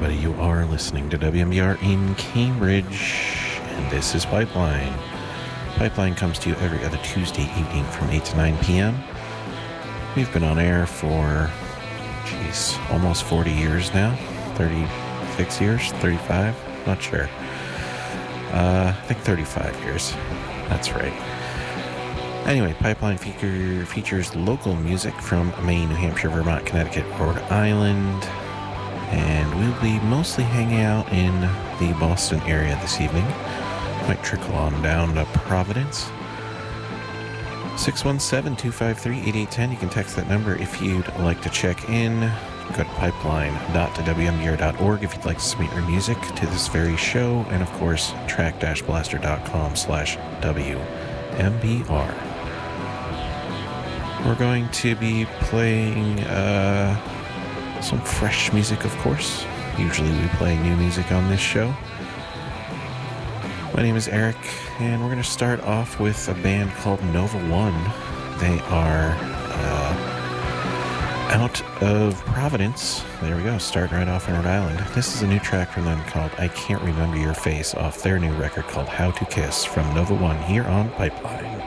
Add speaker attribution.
Speaker 1: everybody. You are listening to WMBR in Cambridge, and this is Pipeline. Pipeline comes to you every other Tuesday evening from 8 to 9 p.m. We've been on air for, almost 40 years now. 36 years? 35? Not sure. I think 35 years. That's right. Anyway, Pipeline features local music from Maine, New Hampshire, Vermont, Connecticut, Rhode Island, and we'll be mostly hanging out in the Boston area this evening. Might trickle on down to Providence. 617-253-8810. You can text that number if you'd like to check in. Go to pipeline.wmbr.org if you'd like to submit your music to this very show, and of course, track-blaster.com/WMBR. We're going to be playing some fresh music, of course. Usually we play new music on this show. My name is Eric, and we're going to start off with a band called Nova One. They are out of Providence. There we go, starting right off in Rhode Island. This is a new track from them called I Can't Remember Your Face off their new record called How to Kiss from Nova One here on Pipeline.